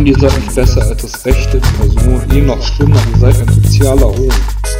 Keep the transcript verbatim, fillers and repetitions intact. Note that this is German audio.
Und ihr seid nicht besser als das Recht in Person, eh noch schlimmer, ihr seid ein sozialer Hohn.